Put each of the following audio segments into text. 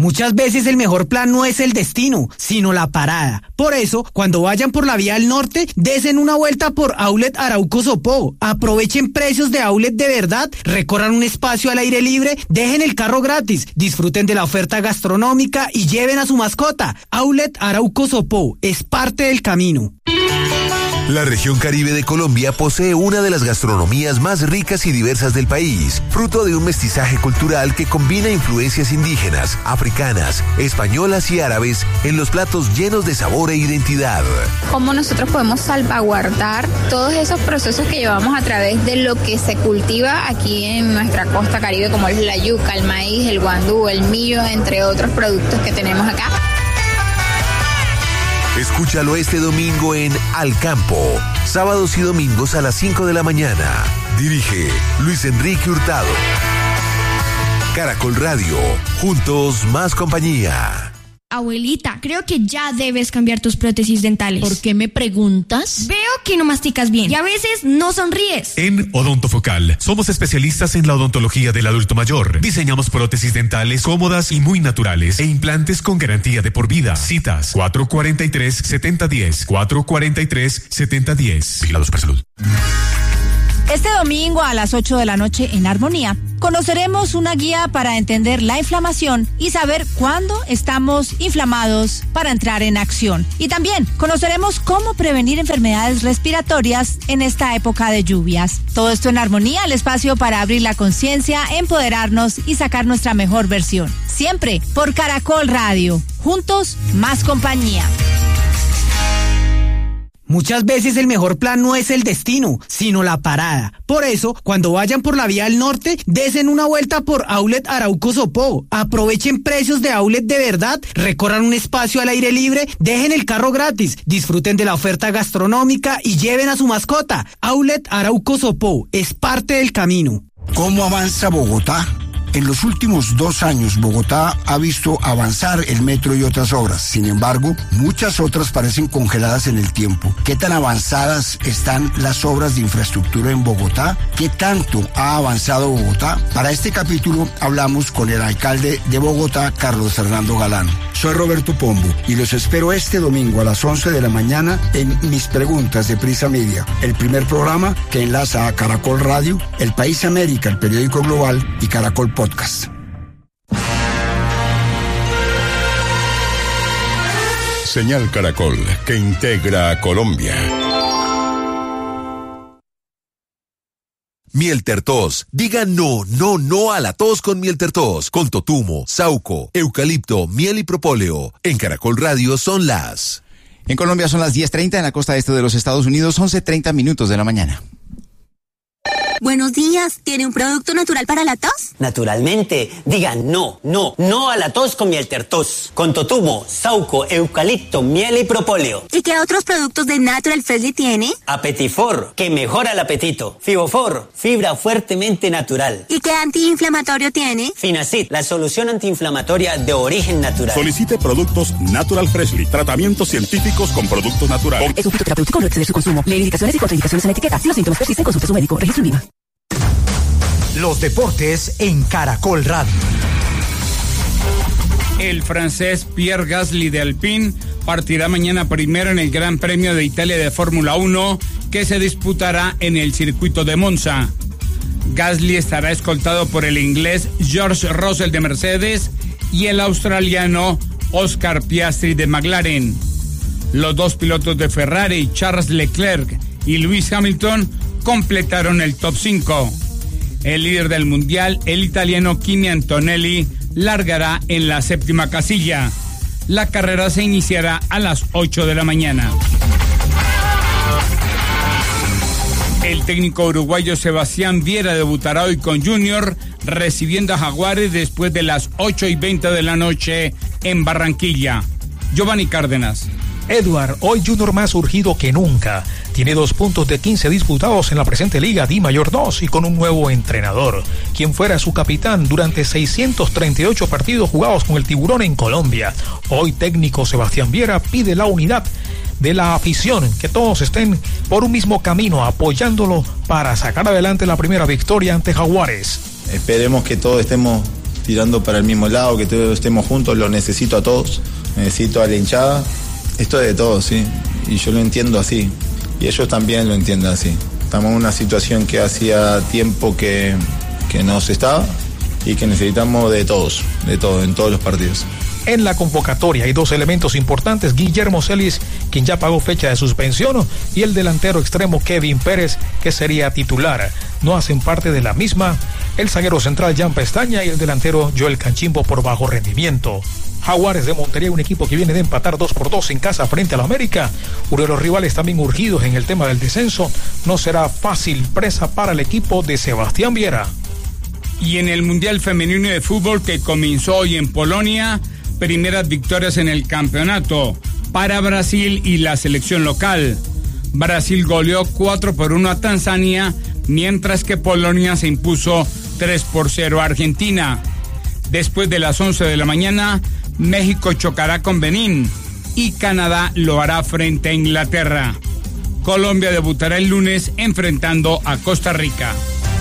Muchas veces el mejor plan no es el destino, sino la parada. Por eso, cuando vayan por la vía del norte, desen una vuelta por Outlet Arauco Sopó. Aprovechen precios de outlet de verdad, recorran un espacio al aire libre, dejen el carro gratis, disfruten de la oferta gastronómica y lleven a su mascota. Outlet Arauco Sopó es parte del camino. La región Caribe de Colombia posee una de las gastronomías más ricas y diversas del país, fruto de un mestizaje cultural que combina influencias indígenas, africanas, españolas y árabes en los platos llenos de sabor e identidad. ¿Cómo nosotros podemos salvaguardar todos esos procesos que llevamos a través de lo que se cultiva aquí en nuestra costa Caribe, como es la yuca, el maíz, el guandú, el millo, entre otros productos que tenemos acá? Escúchalo este domingo en Al Campo, sábados y domingos a las 5 de la mañana. Dirige Luis Enrique Hurtado. Caracol Radio, juntos más compañía. Abuelita, creo que ya debes cambiar tus prótesis dentales. ¿Por qué me preguntas? Veo que no masticas bien y a veces no sonríes. En Odontofocal somos especialistas en la odontología del adulto mayor. Diseñamos prótesis dentales cómodas y muy naturales e implantes con garantía de por vida. Citas 443-7010, 443-7010. Vigilados por salud. Este domingo a las 8 de la noche en Armonía conoceremos una guía para entender la inflamación y saber cuándo estamos inflamados para entrar en acción. Y también conoceremos cómo prevenir enfermedades respiratorias en esta época de lluvias. Todo esto en Armonía, el espacio para abrir la conciencia, empoderarnos y sacar nuestra mejor versión. Siempre por Caracol Radio. Juntos, más compañía. Muchas veces el mejor plan no es el destino, sino la parada. Por eso, cuando vayan por la vía del norte, desen una vuelta por Outlet Arauco Sopó. Aprovechen precios de outlet de verdad, recorran un espacio al aire libre, dejen el carro gratis, disfruten de la oferta gastronómica y lleven a su mascota. Outlet Arauco Sopó es parte del camino. ¿Cómo avanza Bogotá? En los últimos 2 años, Bogotá ha visto avanzar el metro y otras obras. Sin embargo, muchas otras parecen congeladas en el tiempo. ¿Qué tan avanzadas están las obras de infraestructura en Bogotá? ¿Qué tanto ha avanzado Bogotá? Para este capítulo hablamos con el alcalde de Bogotá, Carlos Fernando Galán. Soy Roberto Pombo y los espero este domingo a las 11 de la mañana en Mis Preguntas de Prisa Media, el primer programa que enlaza a Caracol Radio, El País América, el periódico global, y Caracol Podcast. Señal Caracol, que integra a Colombia. Miel Tertos. Diga no, no, no a la tos con Miel Tertos. Con totumo, sauco, eucalipto, miel y propóleo. En Caracol Radio son las... En Colombia son las 10:30, en la costa este de los Estados Unidos, 11:30 de la mañana. Buenos días, ¿tiene un producto natural para la tos? Naturalmente, diga no, no, no a la tos con Miel Tertos. Con totumo, sauco, eucalipto, miel y propóleo. ¿Y qué otros productos de Natural Freshly tiene? Apetifor, que mejora el apetito. Fibofor, fibra fuertemente natural. ¿Y qué antiinflamatorio tiene? Finacid, la solución antiinflamatoria de origen natural. Solicite productos Natural Freshly, tratamientos científicos con productos naturales. Es un fitoterapéutico, no exceder su consumo. Lee indicaciones y contraindicaciones en la etiqueta. Si los síntomas persisten, consulte a su médico. Registro INVIMA. Los deportes en Caracol Radio. El francés Pierre Gasly de Alpine partirá mañana primero en el Gran Premio de Italia de Fórmula 1 que se disputará en el circuito de Monza. Gasly estará escoltado por el inglés George Russell de Mercedes y el australiano Oscar Piastri de McLaren. Los dos pilotos de Ferrari, Charles Leclerc y Lewis Hamilton, completaron el top 5. El líder del mundial, el italiano Kimi Antonelli, largará en la 7ª casilla. La carrera se iniciará a las 8 de la mañana. El técnico uruguayo Sebastián Viera debutará hoy con Junior, recibiendo a Jaguares después de las 8:20 de la noche en Barranquilla. Giovanni Cárdenas. Edward, hoy Junior más urgido que nunca. Tiene 2 puntos de 15 disputados en la presente Liga Di Mayor 2 y con un nuevo entrenador, quien fuera su capitán durante 638 partidos jugados con el Tiburón en Colombia. Hoy técnico Sebastián Viera pide la unidad de la afición, que todos estén por un mismo camino apoyándolo para sacar adelante la primera victoria ante Jaguares. Esperemos que todos estemos tirando para el mismo lado, que todos estemos juntos. Los necesito a todos, necesito a la hinchada. Esto es de todos, sí, y yo lo entiendo así, y ellos también lo entienden así. Estamos en una situación que hacía tiempo que no se estaba y que necesitamos de todos, en todos los partidos. En la convocatoria hay dos elementos importantes: Guillermo Celis, quien ya pagó fecha de suspensión, y el delantero extremo Kevin Pérez, que sería titular. No hacen parte de la misma el zaguero central Jan Pestaña y el delantero Joel Canchimbo por bajo rendimiento. Jaguares de Montería, un equipo que viene de empatar 2-2 en casa frente a la América. Uno de los rivales también urgidos en el tema del descenso. No será fácil presa para el equipo de Sebastián Viera. Y en el Mundial Femenino de Fútbol que comenzó hoy en Polonia, primeras victorias en el campeonato para Brasil y la selección local. Brasil goleó 4-1 a Tanzania, mientras que Polonia se impuso 3-0 a Argentina. Después de las 11 de la mañana, México chocará con Benín y Canadá lo hará frente a Inglaterra. Colombia debutará el lunes enfrentando a Costa Rica.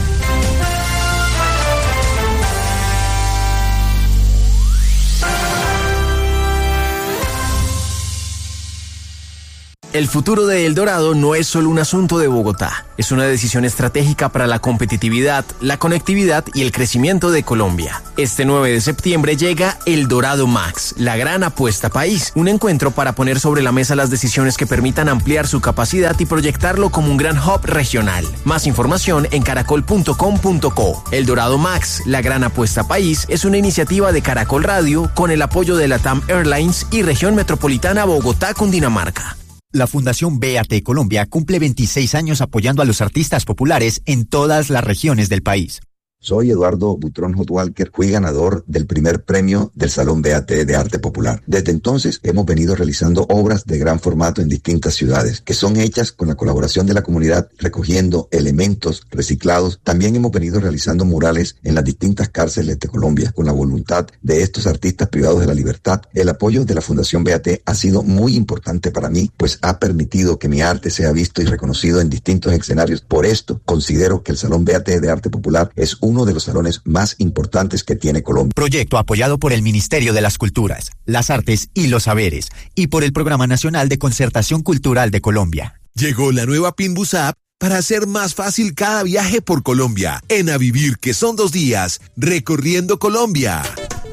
El futuro de El Dorado no es solo un asunto de Bogotá, es una decisión estratégica para la competitividad, la conectividad y el crecimiento de Colombia. Este 9 de septiembre llega El Dorado Max, la gran apuesta país, un encuentro para poner sobre la mesa las decisiones que permitan ampliar su capacidad y proyectarlo como un gran hub regional. Más información en caracol.com.co. El Dorado Max, la gran apuesta país, es una iniciativa de Caracol Radio con el apoyo de LATAM Airlines y Región Metropolitana Bogotá, Cundinamarca. La Fundación BAT Colombia cumple 26 años apoyando a los artistas populares en todas las regiones del país. Soy Eduardo Butrón Hotwalker, fui ganador del primer premio del Salón BAT de Arte Popular. Desde entonces hemos venido realizando obras de gran formato en distintas ciudades, que son hechas con la colaboración de la comunidad, recogiendo elementos reciclados. También hemos venido realizando murales en las distintas cárceles de Colombia, con la voluntad de estos artistas privados de la libertad. El apoyo de la Fundación BAT ha sido muy importante para mí, pues ha permitido que mi arte sea visto y reconocido en distintos escenarios. Por esto, considero que el Salón BAT de Arte Popular es uno de los salones más importantes que tiene Colombia. Proyecto apoyado por el Ministerio de las Culturas, las Artes y los Saberes y por el Programa Nacional de Concertación Cultural de Colombia. Llegó la nueva Pinbus App para hacer más fácil cada viaje por Colombia. En A Vivir, que son 2 días, recorriendo Colombia.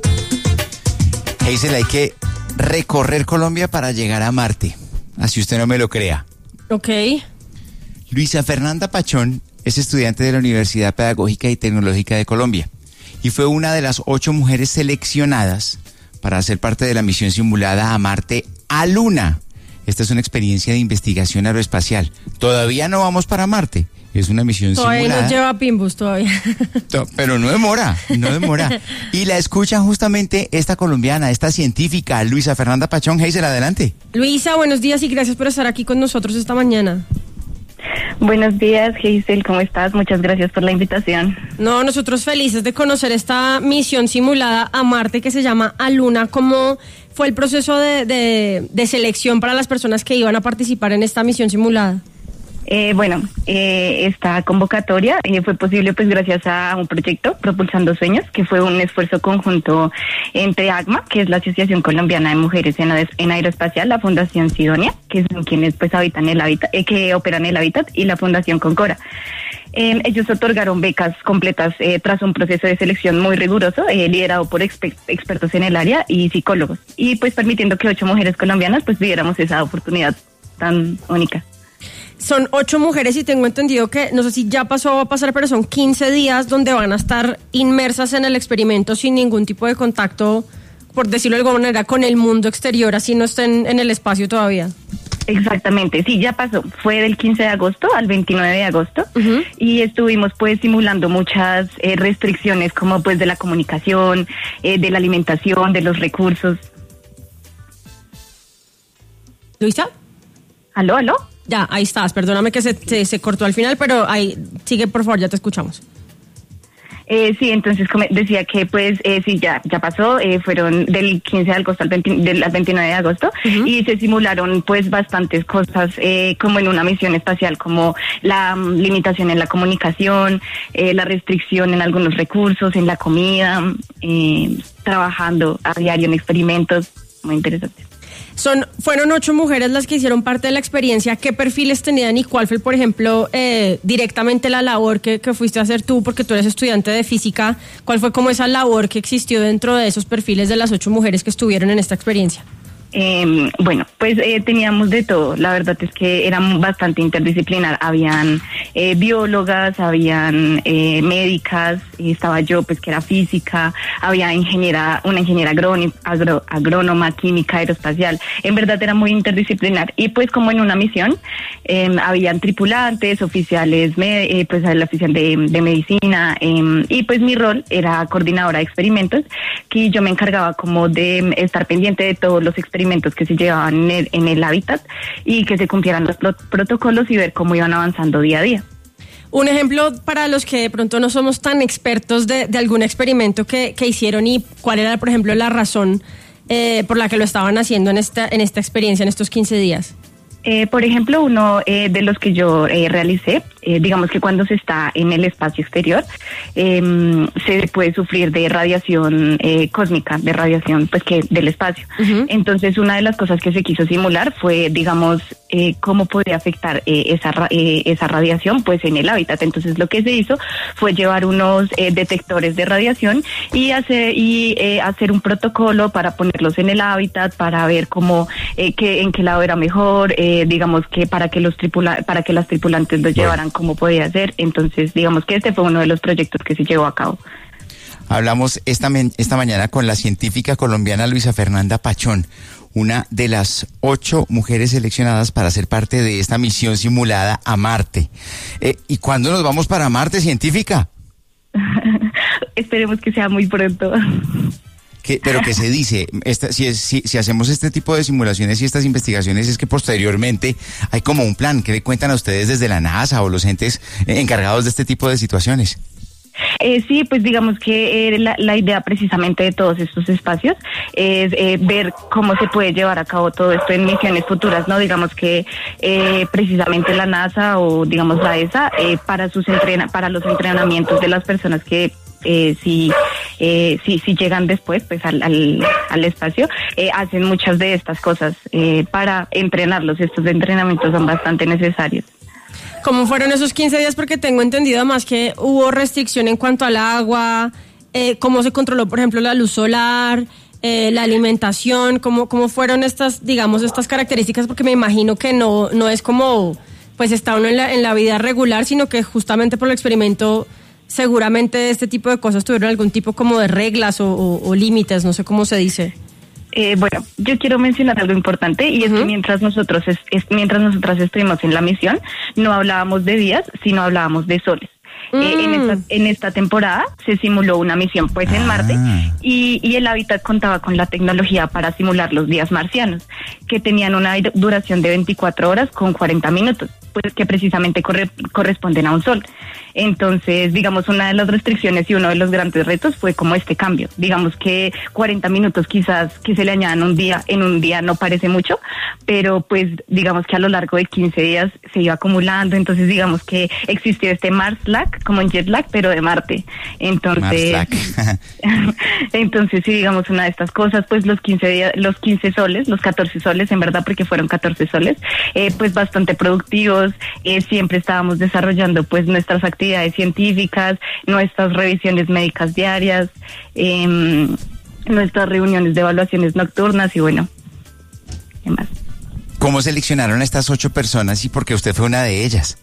Hazel, hay que recorrer Colombia para llegar a Marte, así usted no me lo crea. Ok. Luisa Fernanda Pachón es estudiante de la Universidad Pedagógica y Tecnológica de Colombia y fue una de las 8 mujeres seleccionadas para hacer parte de la misión simulada a Marte a Luna. Esta es una experiencia de investigación aeroespacial. Todavía no vamos para Marte, es una misión todavía simulada. Todavía nos lleva Pimbus, todavía. Pero no demora. Y la escucha justamente esta colombiana, esta científica, Luisa Fernanda Pachón. Hazel, adelante. Luisa, buenos días y gracias por estar aquí con nosotros esta mañana. Buenos días, Hazel, ¿cómo estás? Muchas gracias por la invitación. No, nosotros felices de conocer esta misión simulada a Marte que se llama A Luna. ¿Cómo fue el proceso de selección para las personas que iban a participar en esta misión simulada? Esta convocatoria fue posible pues gracias a un proyecto Propulsando Sueños, que fue un esfuerzo conjunto entre ACMA, que es la Asociación Colombiana de Mujeres en Aeroespacial, la Fundación Sidonia, que son quienes pues habitan el hábitat, que operan el hábitat, y la Fundación Concora. Ellos otorgaron becas completas tras un proceso de selección muy riguroso, liderado por expertos en el área y psicólogos, y pues permitiendo que 8 mujeres colombianas pues viviéramos esa oportunidad tan única. Son 8 mujeres y tengo entendido que, no sé si ya pasó o va a pasar, pero son 15 días donde van a estar inmersas en el experimento sin ningún tipo de contacto, por decirlo de alguna manera, con el mundo exterior, así no estén en el espacio todavía. Exactamente, sí, ya pasó. Fue del 15 de agosto al 29 de agosto y estuvimos pues simulando muchas restricciones como pues de la comunicación, de la alimentación, de los recursos. ¿Luisa? ¿Aló? Ya, ahí estás, perdóname que se cortó al final, pero ahí sigue, por favor, ya te escuchamos. Sí, entonces como decía que pues sí, ya pasó, fueron del 15 de agosto al 29 de agosto y se simularon pues bastantes cosas como en una misión espacial, como la limitación en la comunicación, la restricción en algunos recursos, en la comida, trabajando a diario en experimentos, muy interesante. Fueron 8 mujeres las que hicieron parte de la experiencia. ¿Qué perfiles tenían y cuál fue, por ejemplo, directamente la labor que fuiste a hacer tú, porque tú eres estudiante de física? ¿Cuál fue como esa labor que existió dentro de esos perfiles de las 8 mujeres que estuvieron en esta experiencia? Bueno, pues teníamos de todo. La verdad es que era bastante interdisciplinar. Habían biólogas, habían médicas, estaba yo, pues que era física, había una ingeniera agrónoma, química, aeroespacial. En verdad era muy interdisciplinar. Y pues como en una misión, habían tripulantes, oficiales, pues el oficial de medicina, y pues mi rol era coordinadora de experimentos, que yo me encargaba como de estar pendiente de todos los experimentos que se llevaban en el hábitat y que se cumplieran los protocolos y ver cómo iban avanzando día a día. Un ejemplo para los que de pronto no somos tan expertos de algún experimento que hicieron y cuál era, por ejemplo, la razón por la que lo estaban haciendo en esta experiencia, en estos 15 días. Por ejemplo, uno de los que yo realicé, digamos que cuando se está en el espacio exterior, se puede sufrir de radiación cósmica, de radiación pues que del espacio. Entonces, una de las cosas que se quiso simular fue, digamos, cómo podría afectar esa radiación pues en el hábitat. Entonces, lo que se hizo fue llevar unos detectores de radiación y hacer un protocolo para ponerlos en el hábitat, para ver cómo en qué lado era mejor, digamos que para que las tripulantes lo llevaran como podía ser. Entonces, digamos que este fue uno de los proyectos que se llevó a cabo. Hablamos esta mañana con la científica colombiana Luisa Fernanda Pachón, una de las 8 mujeres seleccionadas para ser parte de esta misión simulada a Marte. ¿Y cuándo nos vamos para Marte, científica? Esperemos que sea muy pronto. Pero que se dice, si hacemos este tipo de simulaciones y estas investigaciones, es que posteriormente hay como un plan. ¿Qué le cuentan a ustedes desde la NASA o los entes encargados de este tipo de situaciones? Sí, pues digamos que la idea precisamente de todos estos espacios es ver cómo se puede llevar a cabo todo esto en misiones futuras, ¿no? Digamos que precisamente la NASA o digamos la ESA para los entrenamientos de las personas que si llegan después pues al espacio, hacen muchas de estas cosas para entrenarlos. Estos entrenamientos son bastante necesarios. ¿Cómo fueron esos 15 días? Porque tengo entendido además que hubo restricción en cuanto al agua, cómo se controló, por ejemplo, la luz solar, la alimentación, cómo fueron estas características, porque me imagino que no es como pues está uno en la vida regular, sino que justamente por el experimento seguramente este tipo de cosas tuvieron algún tipo como de reglas o límites, no sé cómo se dice. Bueno, yo quiero mencionar algo importante y es que mientras nosotras estuvimos en la misión, no hablábamos de días, sino hablábamos de soles. En esta temporada se simuló una misión pues en Marte y el hábitat contaba con la tecnología para simular los días marcianos, que tenían una duración de 24 horas con 40 minutos, pues que precisamente corresponden a un sol. Entonces, digamos, una de las restricciones y uno de los grandes retos fue como este cambio. Digamos que 40 minutos quizás que se le añadan en un día no parece mucho, pero pues digamos que a lo largo de 15 días se iba acumulando. Entonces, digamos que existió este Mars lag, como en jet lag, pero de Marte. Entonces, entonces sí, digamos, una de estas cosas, pues los 15 soles, los 14 soles, en verdad, porque fueron 14 soles, pues bastante productivos. Siempre estábamos desarrollando pues nuestras actividades científicas, nuestras revisiones médicas diarias, nuestras reuniones de evaluaciones nocturnas y bueno, ¿qué más? ¿Cómo seleccionaron a estas 8 personas y por qué usted fue una de ellas?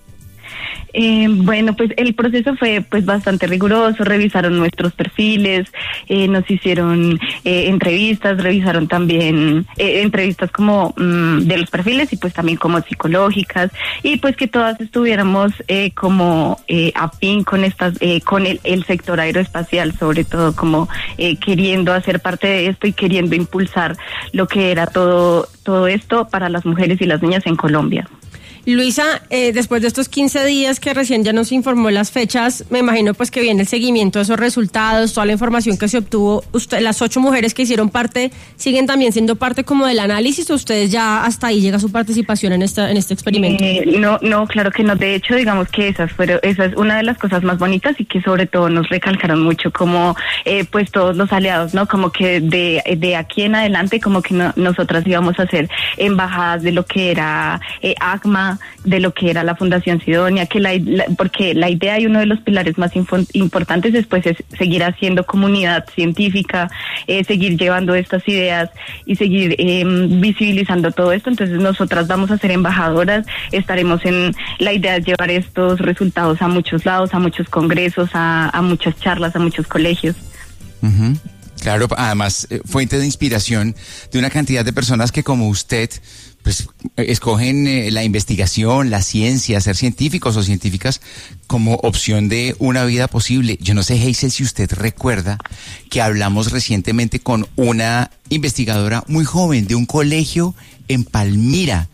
Bueno, pues el proceso fue pues bastante riguroso, revisaron nuestros perfiles, nos hicieron entrevistas, revisaron también entrevistas como de los perfiles y pues también como psicológicas y pues que todas estuviéramos como afín con con el sector aeroespacial, sobre todo como queriendo hacer parte de esto y queriendo impulsar lo que era todo esto para las mujeres y las niñas en Colombia. Luisa, después de estos 15 días que recién ya nos informó las fechas, me imagino pues que viene el seguimiento de esos resultados, toda la información que se obtuvo. Las 8 mujeres que hicieron parte, ¿siguen también siendo parte como del análisis o ustedes ya hasta ahí llega su participación en este experimento? No, claro que no. De hecho, digamos que esa es una de las cosas más bonitas y que sobre todo nos recalcaron mucho como pues todos los aliados, ¿no? Como que de aquí en adelante como que nosotras íbamos a ser embajadas de lo que era ACMA, de lo que era la Fundación Sidonia, porque la idea y uno de los pilares más importantes después es seguir haciendo comunidad científica, seguir llevando estas ideas y seguir visibilizando todo esto. Entonces nosotras vamos a ser embajadoras, estaremos en la idea de llevar estos resultados a muchos lados, a muchos congresos, a muchas charlas, a muchos colegios. Uh-huh. Claro, además fuente de inspiración de una cantidad de personas que como usted pues escogen la investigación, la ciencia, ser científicos o científicas como opción de una vida posible. Yo no sé, Hazel, si usted recuerda que hablamos recientemente con una investigadora muy joven de un colegio en Palmira,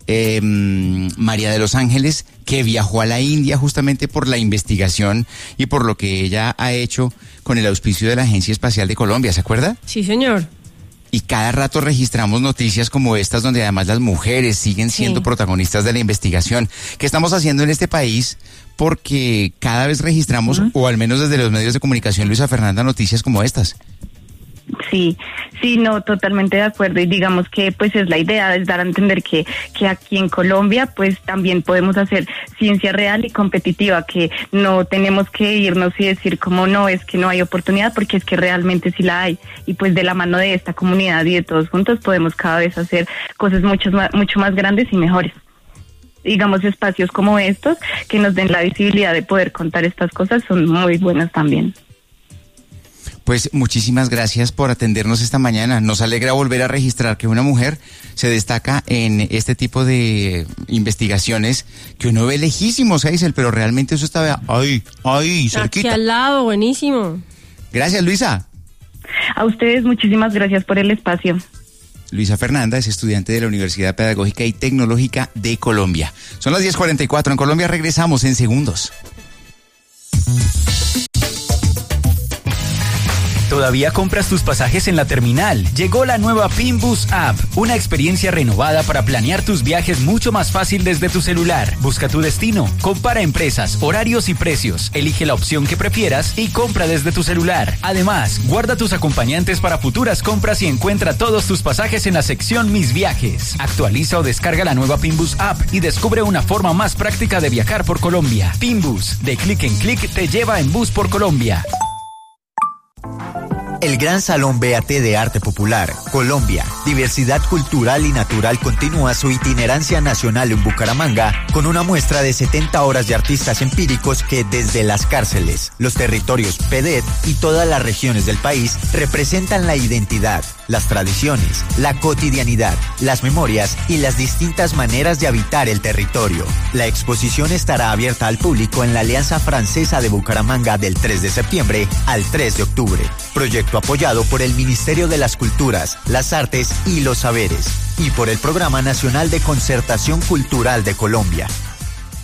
María de los Ángeles, que viajó a la India justamente por la investigación y por lo que ella ha hecho con el auspicio de la Agencia Espacial de Colombia, ¿se acuerda? Sí, señor. Y cada rato registramos noticias como estas donde además las mujeres siguen siendo protagonistas de la investigación. ¿Qué estamos haciendo en este país? Porque cada vez registramos, o al menos desde los medios de comunicación, Luisa Fernanda, noticias como estas. Sí, no, totalmente de acuerdo, y digamos que pues es la idea, es dar a entender que aquí en Colombia pues también podemos hacer ciencia real y competitiva, que no tenemos que irnos y decir como no, es que no hay oportunidad, porque es que realmente sí la hay, y pues de la mano de esta comunidad y de todos juntos podemos cada vez hacer cosas mucho más grandes y mejores. Digamos, espacios como estos que nos den la visibilidad de poder contar estas cosas son muy buenos también. Pues muchísimas gracias por atendernos esta mañana. Nos alegra volver a registrar que una mujer se destaca en este tipo de investigaciones que uno ve lejísimos, Hazel, pero realmente eso está ahí, cerquita. Aquí al lado, buenísimo. Gracias, Luisa. A ustedes muchísimas gracias por el espacio. Luisa Fernanda es estudiante de la Universidad Pedagógica y Tecnológica de Colombia. Son las 10:44 en Colombia, regresamos en segundos. ¿Todavía compras tus pasajes en la terminal? Llegó la nueva Pinbus App, una experiencia renovada para planear tus viajes mucho más fácil desde tu celular. Busca tu destino, compara empresas, horarios y precios, elige la opción que prefieras y compra desde tu celular. Además, guarda tus acompañantes para futuras compras y encuentra todos tus pasajes en la sección Mis Viajes. Actualiza o descarga la nueva Pinbus App y descubre una forma más práctica de viajar por Colombia. Pinbus, de clic en clic, te lleva en bus por Colombia. El Gran Salón BAT de Arte Popular, Colombia, Diversidad Cultural y Natural continúa su itinerancia nacional en Bucaramanga con una muestra de 70 horas de artistas empíricos que desde las cárceles, los territorios PEDET y todas las regiones del país representan la identidad, las tradiciones, la cotidianidad, las memorias y las distintas maneras de habitar el territorio. La exposición estará abierta al público en la Alianza Francesa de Bucaramanga del 3 de septiembre al 3 de octubre. Proyecto apoyado por el Ministerio de las Culturas, las Artes y los Saberes y por el Programa Nacional de Concertación Cultural de Colombia.